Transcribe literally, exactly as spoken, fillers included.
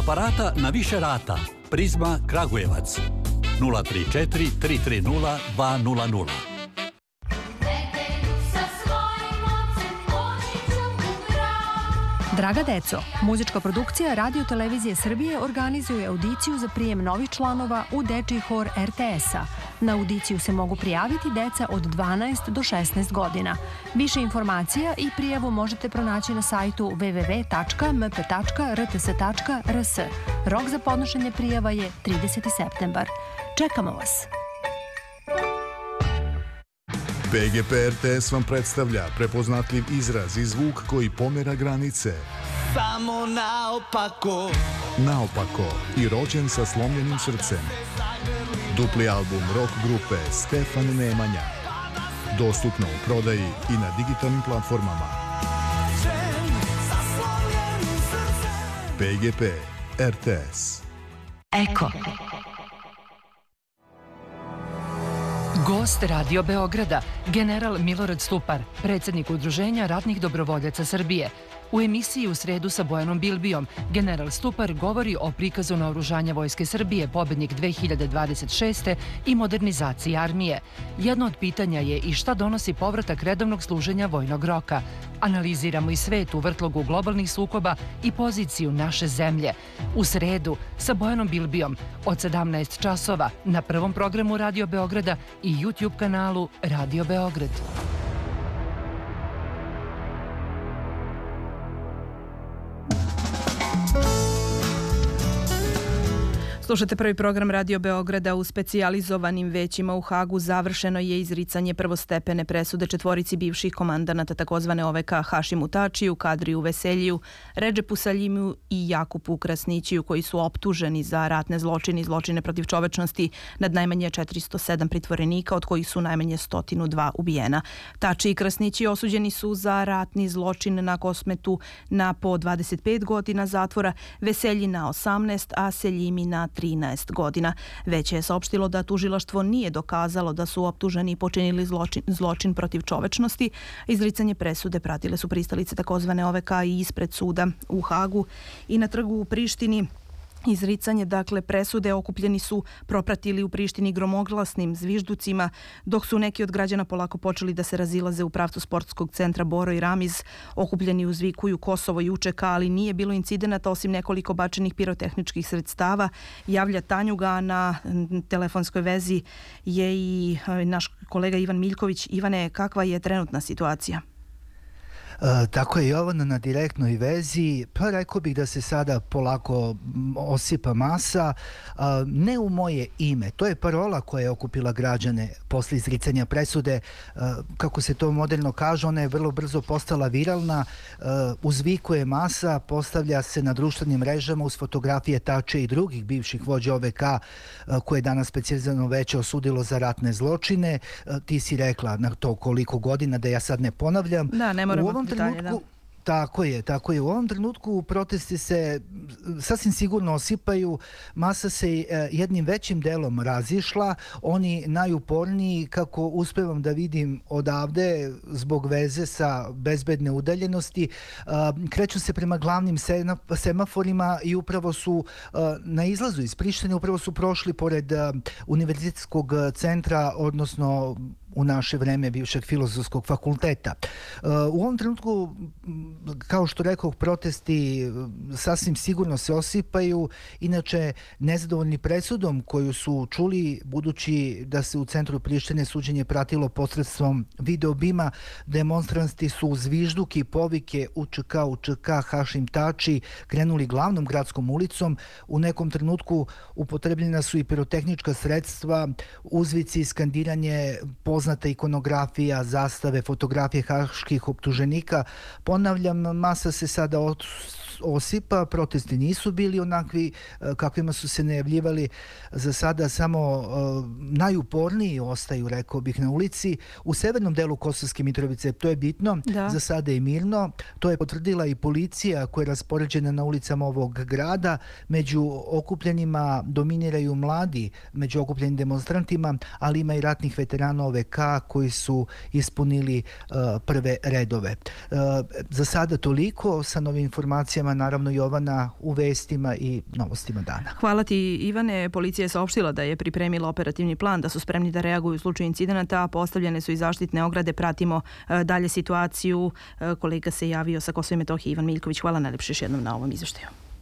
aparata na više rata. Prizma Kragujevac nula tri četiri tri tri nula dva nula nula. Draga deco, muzička produkcija Radio Televizije Srbije organizuje audiciju za prijem novih članova u dečiji hor er te es-a. Na audiciju se mogu prijaviti deca od dvanaest do šesnaest godina. Više informacija i prijavu možete pronaći na sajtu w w w tačka m p tačka r t s tačka r s. Rok za podnošenje prijava je trideseti septembar. Čekamo vas! P G P R T S vam predstavlja prepoznatljiv izraz i zvuk koji pomera granice. Samo naopako. Naopako i rođen sa slomljenim srcem. Dupli album rock grupe Stefan Nemanja. Dostupno u prodaji i na digitalnim platformama. P G P R T S. Eko. Gost Radio Beograda, general Milorad Stupar, predsjednik Udruženja ratnih dobrovoljaca Srbije. U emisiji U sredu sa Bojanom Bilbijom, general Stupar govori o prikazu naoružanja Vojske Srbije pobednik dve hiljade dvadeset šeste i modernizaciji armije. Jedno od pitanja je i šta donosi povratak redovnog služenja vojnog roka. Analiziramo i svet u vrtlogu globalnih sukoba i poziciju naše zemlje. U sredu sa Bojanom Bilbijom od sedamnaest časova na prvom programu Radio Beograda i YouTube kanalu Radio Beograd. Slušate prvi program Radio Beograda. U specijalizovanim većima u Hagu završeno je izricanje prvostepene presude četvorici bivših komandanata takozvane O V K Hašimu Tačiju, Kadriju Veseljiju, Redžepu Saljimiju i Jakupu Krasnićiju, koji su optuženi za ratne zločine i zločine protiv čovečnosti nad najmanje četiristo sedam pritvorenika, od kojih su najmanje sto dva ubijena. Tači i Krasnići osuđeni su za ratni zločin na Kosmetu na po dvadeset pet godina zatvora, Veselji na osamnaest, a Seljimi na trinaest godina. Već je saopštilo da tužilaštvo nije dokazalo da su optuženi počinili zločin, zločin protiv čovečnosti. Izricanje presude pratile su pristalice takozvane O V K i ispred suda u Hagu i na trgu u Prištini. Izricanje, dakle, presude okupljeni su propratili u Prištini gromoglasnim zvižducima, dok su neki od građana polako počeli da se razilaze u pravcu sportskog centra Boro i Ramiz. Okupljeni uzvikuju Kosovo i U Č K, ali nije bilo incidenata osim nekoliko bačenih pirotehničkih sredstava. Javlja Tanjuga, na telefonskoj vezi je i naš kolega Ivan Miljković. Ivane, kakva je trenutna situacija? E, tako je, Jovana, na direktnoj vezi. Pa rekao bih da se sada polako osipa masa. E, ne u moje ime. To je parola koja je okupila građane posle izricanja presude. E, kako se to moderno kaže, ona je vrlo brzo postala viralna. E, uzvikuje masa, postavlja se na društvenim mrežama uz fotografije Tače i drugih bivših vođa O V K e, koje je danas specijalizirano veće osudilo za ratne zločine. E, ti si rekla na to koliko godina, da ja sad ne ponavljam. Da, ne moramo. Trenutku, da. Tako je, tako je. U ovom trenutku protesti se sasvim sigurno osipaju, masa se jednim većim delom razišla, oni najuporniji, kako uspevam da vidim odavde, zbog veze sa bezbedne udaljenosti, kreću se prema glavnim semaforima i upravo su na izlazu iz Prištine, upravo su prošli pored univerzitetskog centra, odnosno u naše vreme bivšeg filozofskog fakulteta. U ovom trenutku, kao što rekao, protesti sasvim sigurno se osipaju. Inače, nezadovoljni presudom koju su čuli, budući da se u centru Prištine suđenje pratilo posredstvom videobima, demonstranti su uz zvižduke i povike U Č K, U Č K, Hašim Tači krenuli glavnom gradskom ulicom. U nekom trenutku upotrebljena su i pirotehnička sredstva, uzvici, skandiranje, poznata ikonografija, zastave, fotografije haških optuženika. Ponavljam, masa se sada osipa, protesti nisu bili onakvi kakvima su se najavljivali. Za sada samo uh, najuporniji ostaju, rekao bih, na ulici. U severnom delu Kosovske Mitrovice to je bitno, da. Za sada je mirno. To je potvrdila i policija koja je raspoređena na ulicama ovog grada. Među okupljenima dominiraju mladi, među okupljenim demonstrantima, ali ima i ratnih veterana O V K ka koji su ispunili prve redove. Za sada toliko, sa novim informacijama naravno Jovana u vestima i novostima dana. Hvala ti, Ivane. Policija je saopštila da je pripremila operativni plan, da su spremni da reaguju u slučaju incidenata, postavljene su i zaštitne ograde, pratimo dalje situaciju. Kolega se javio sa Kosova i Metohije, Ivan Miljković. Hvala najlepše još jednom na ovom izveštaju.